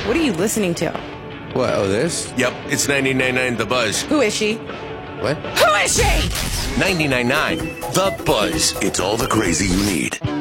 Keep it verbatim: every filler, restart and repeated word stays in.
What are you listening to? What, oh, this? Yep, it's ninety-nine point nine The Buzz. Who is she? What? Who is she? ninety-nine point nine The Buzz. It's all the crazy you need.